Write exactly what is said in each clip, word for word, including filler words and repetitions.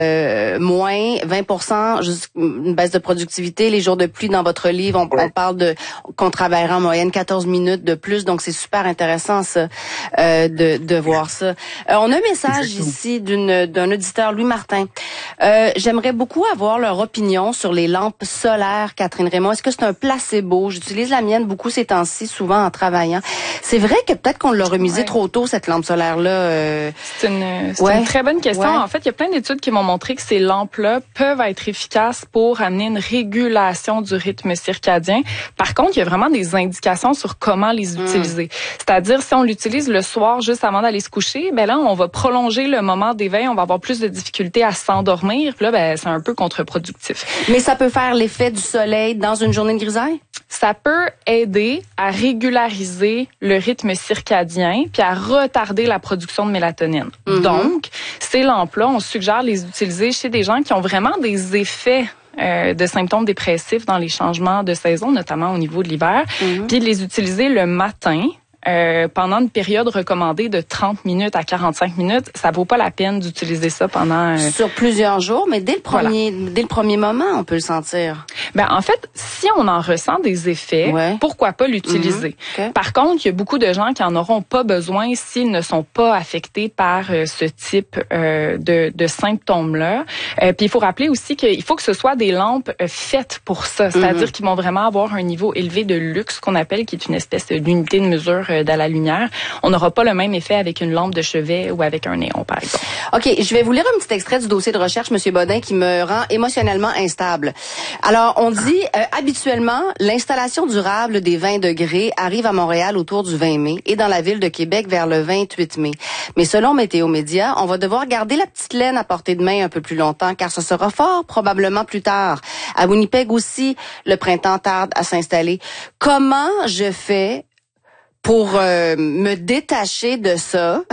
Euh, moins vingt pour cent, juste une baisse de productivité. Les jours de pluie dans votre livre, on, ouais. on parle de qu'on travaillera en moyenne quatorze minutes de plus, donc c'est super intéressant ça, euh, de, de voir ça. Euh, on a un message Exactement. ici d'une d'un auditeur, Louis Martin. Euh, j'aimerais beaucoup avoir leur opinion sur les lampes solaires, Catherine Raymond. Est-ce que c'est un placebo? J'utilise la mienne beaucoup ces temps-ci, souvent en travaillant. C'est vrai que peut-être qu'on l'a remisé ouais. trop tôt, cette lampe solaire-là. Euh... C'est une, c'est ouais. une très bonne question. Ouais. En fait, il y a plein d'études qui m'ont montré que ces lampes-là peuvent être efficaces pour amener une régulation du rythme circadien. Par contre, il y a vraiment des indications sur comment les utiliser. Mm. C'est-à-dire, si on l'utilise le soir juste avant d'aller se coucher, ben là, on va prolonger le moment d'éveil, on va avoir plus de difficultés à s'endormir. Puis là, ben, c'est un peu contre-productif. Mais ça peut faire l'effet du soleil dans une journée de grisaille? Ça peut aider à régulariser le rythme circadien puis à retarder la production de mélatonine. Mm-hmm. Donc, ces lampes-là, on suggère les utiliser chez des gens qui ont vraiment des effets euh, de symptômes dépressifs dans les changements de saison, notamment au niveau de l'hiver, mm-hmm. puis de les utiliser le matin. Euh, pendant une période recommandée de trente minutes à quarante-cinq minutes, ça vaut pas la peine d'utiliser ça pendant... Euh... Sur plusieurs jours, mais dès le premier voilà. dès le premier moment, on peut le sentir. Ben en fait, si on en ressent des effets, ouais. pourquoi pas l'utiliser? Mm-hmm. Okay. Par contre, il y a beaucoup de gens qui en auront pas besoin s'ils ne sont pas affectés par euh, ce type euh, de, de symptômes-là. Euh, puis il faut rappeler aussi qu'il faut que ce soit des lampes euh, faites pour ça, c'est-à-dire mm-hmm. qu'ils vont vraiment avoir un niveau élevé de luxe, qu'on appelle, qui est une espèce d'unité de mesure de la lumière. On n'aura pas le même effet avec une lampe de chevet ou avec un néon, par exemple. OK, je vais vous lire un petit extrait du dossier de recherche, M. Bodin, qui me rend émotionnellement instable. Alors, on dit, euh, habituellement, l'installation durable des vingt degrés arrive à Montréal autour du vingt mai et dans la ville de Québec vers le vingt-huit mai. Mais selon Météo Média, on va devoir garder la petite laine à portée de main un peu plus longtemps, car ce sera fort probablement plus tard. À Winnipeg aussi, le printemps tarde à s'installer. Comment je fais pour euh, me détacher de ça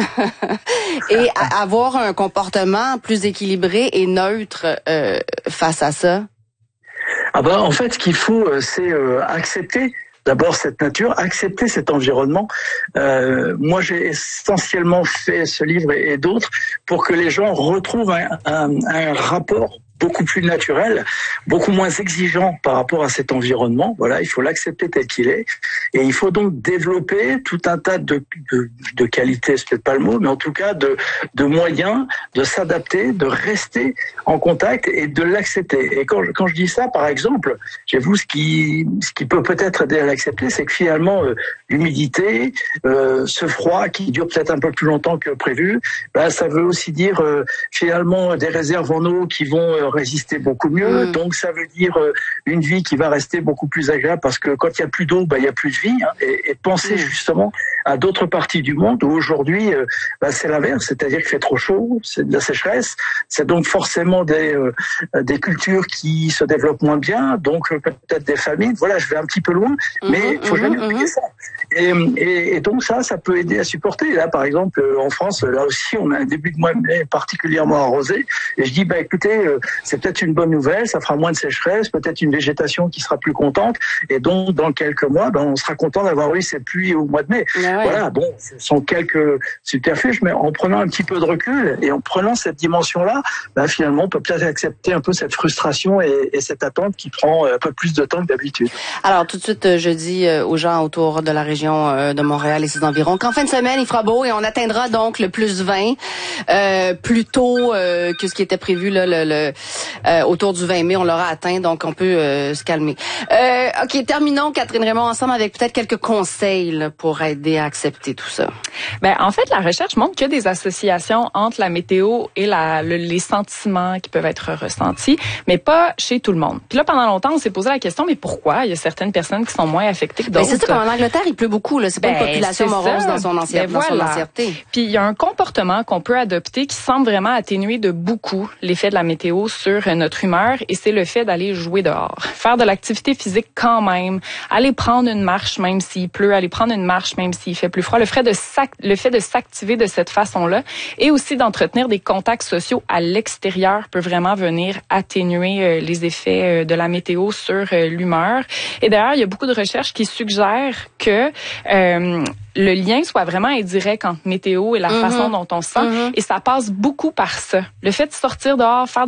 et à, avoir un comportement plus équilibré et neutre euh, face à ça? Ah ben, en fait, ce qu'il faut, c'est euh, accepter d'abord cette nature, accepter cet environnement. Euh, moi, j'ai essentiellement fait ce livre et, et d'autres pour que les gens retrouvent un, un, un rapport beaucoup plus naturel, beaucoup moins exigeant par rapport à cet environnement. Voilà, il faut l'accepter tel qu'il est. Et il faut donc développer tout un tas de, de, de qualités, c'est peut-être pas le mot, mais en tout cas de, de moyens de s'adapter, de rester en contact et de l'accepter. Et quand, quand je dis ça, par exemple, j'avoue, ce qui, ce qui peut peut-être aider à l'accepter, c'est que finalement, euh, l'humidité, euh, ce froid qui dure peut-être un peu plus longtemps que prévu, ben, ça veut aussi dire euh, finalement des réserves en eau qui vont euh, résister beaucoup mieux, mmh. donc ça veut dire euh, une vie qui va rester beaucoup plus agréable parce que quand il y a plus d'eau, bah il y a plus de vie, hein, et, et penser mmh. justement à d'autres parties du monde où aujourd'hui euh, bah, c'est l'inverse, c'est-à-dire qu'il fait trop chaud, c'est de la sécheresse, c'est donc forcément des euh, des cultures qui se développent moins bien, donc euh, peut-être des famines. Voilà, je vais un petit peu loin, mmh. mais il faut mmh. jamais oublier mmh. ça. Et, et, et donc ça, ça peut aider à supporter. Là, par exemple, en France, là aussi, on a un début de mois de mai particulièrement arrosé. Et je dis, bah écoutez, c'est peut-être une bonne nouvelle, ça fera moins de sécheresse, peut-être une végétation qui sera plus contente. Et donc, dans quelques mois, ben, on sera content d'avoir eu ces pluies au mois de mai. Ah ouais. Voilà, bon, ce sont quelques subterfuges, mais en prenant un petit peu de recul et en prenant cette dimension-là, ben, finalement, on peut peut-être accepter un peu cette frustration et, et cette attente qui prend un peu plus de temps que d'habitude. Alors, tout de suite, je dis aux gens autour de la région de Montréal et ses environs qu'en fin de semaine, il fera beau et on atteindra donc le plus vingt euh, plus tôt euh, que ce qui était prévu là, le, le, euh, autour du vingt mai. On l'aura atteint, donc on peut euh, se calmer. Euh, OK, terminons, Catherine Raymond, ensemble avec peut-être quelques conseils là, pour aider à accepter tout ça. Ben, en fait, la recherche montre qu'il y a des associations entre la météo et la, le, les sentiments qui peuvent être ressentis, mais pas chez tout le monde. Puis là, pendant longtemps, on s'est posé la question, mais pourquoi il y a certaines personnes qui sont moins affectées que d'autres? Ben, c'est ça, comme en Angleterre, il pleut beaucoup. Là. C'est pas ben, une population morose dans son, ancien, ben, dans voilà. son ancienneté. Puis il y a un comportement qu'on peut adopter qui semble vraiment atténuer de beaucoup l'effet de la météo sur notre humeur, et c'est le fait d'aller jouer dehors. Faire de l'activité physique quand même, aller prendre une marche même s'il pleut, aller prendre une marche même s'il fait plus froid, le fait de s'ac- le fait de s'activer de cette façon-là, et aussi d'entretenir des contacts sociaux à l'extérieur peut vraiment venir atténuer euh, les effets euh, de la météo sur euh, l'humeur. Et d'ailleurs, il y a beaucoup de recherches qui suggèrent que euh, le lien soit vraiment indirect entre météo et la mm-hmm. façon dont on se sent. Mm-hmm. Et ça passe beaucoup par ça. Le fait de sortir dehors, faire